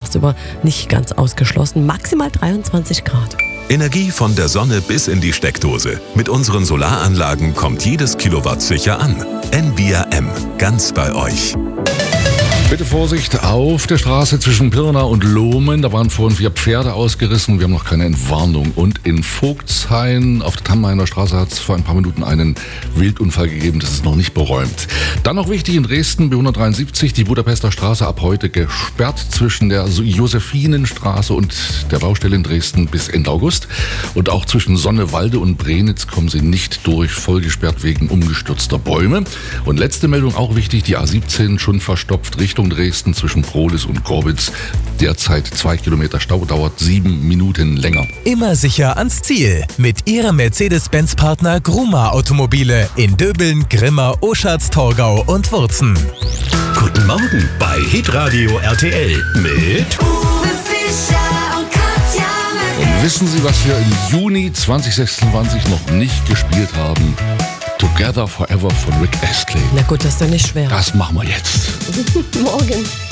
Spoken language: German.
tagsüber nicht ganz ausgeschlossen. Maximal 23 Grad. Energie von der Sonne bis in die Steckdose. Mit unseren Solaranlagen kommt jedes Kilowatt sicher an. Envia M. Ganz bei euch. Bitte Vorsicht auf der Straße zwischen Pirna und Lohmen. Da waren vorhin 4 Pferde ausgerissen. Wir haben noch keine Entwarnung. Und in Vogtshain auf der Tammeiner Straße hat es vor ein paar Minuten einen Wildunfall gegeben. Das ist noch nicht beräumt. Dann noch wichtig in Dresden, B173, die Budapester Straße ab heute gesperrt zwischen der Josephinenstraße und der Baustelle in Dresden bis Ende August. Und auch zwischen Sonnewalde und Brenitz kommen sie nicht durch, voll gesperrt wegen umgestürzter Bäume. Und letzte Meldung auch wichtig, die A17 schon verstopft Richtung Dresden zwischen Prohlis und Gorbitz. Derzeit 2 Kilometer Stau, dauert 7 Minuten länger. Immer sicher ans Ziel mit Ihrem Mercedes-Benz-Partner Gruma Automobile in Döbeln, Grimma, Oschatz, Torgau und Wurzen. Guten Morgen bei Hitradio RTL mit Uwe Fischer und Katja Und wissen Sie, was wir im Juni 2026 noch nicht gespielt haben? Together Forever von Rick Astley. Na gut, das ist doch nicht schwer. Das machen wir jetzt. Morgen.